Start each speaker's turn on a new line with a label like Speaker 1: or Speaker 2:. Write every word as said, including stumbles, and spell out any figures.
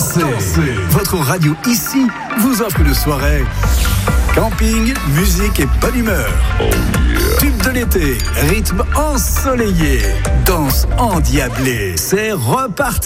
Speaker 1: danser. danser. Votre radio ici vous offre une soirée. Camping, musique et bonne humeur. Oh yeah. Tube de l'été, rythme ensoleillé, danse endiablée. C'est reparti.